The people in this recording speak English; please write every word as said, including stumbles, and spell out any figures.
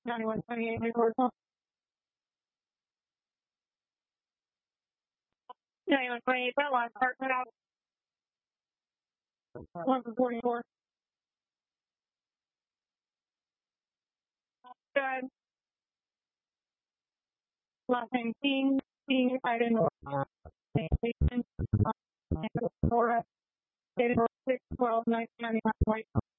ninety-one twenty-eight, horizontal. ninety-one twenty-eight, front line, park cut out. one for forty-four. Good. Last name, King, King, item, station, Florida, dated six twelve nineteen ninety-one.